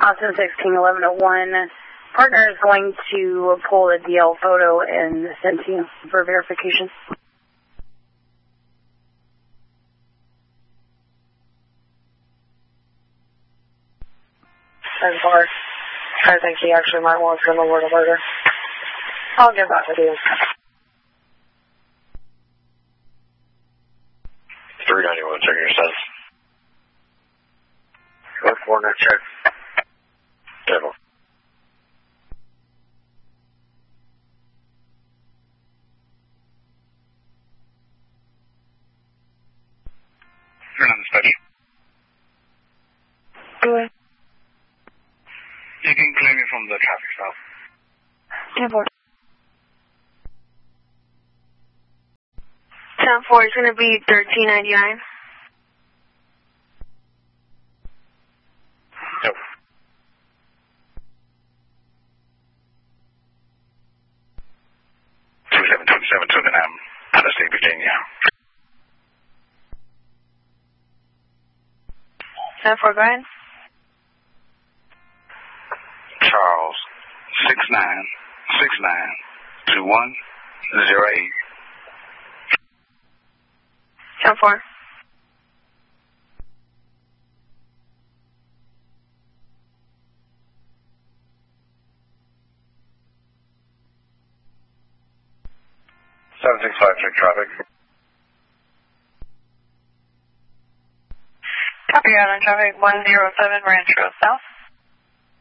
Austin 161101. Partner is going to pull the DL photo and send to you for verification. And far, I think he actually might want to come over to murder. I'll get back with you. 391, checking your sense. Go for net check. Careful. Turn on the special. Go ahead. You can claim me from the traffic stop. 10-4. 10-4 is going to be $13.99. Yep. 2727 to the Tennessee, Virginia. 10-4, go ahead. Charles, 69692108. 10-4. Check traffic. Copy out on traffic 107 Ranch Road South.